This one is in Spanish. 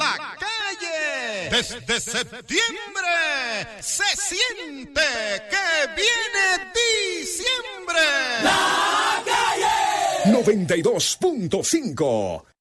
La Calle. Desde septiembre se siente que viene diciembre. La Calle 92.5.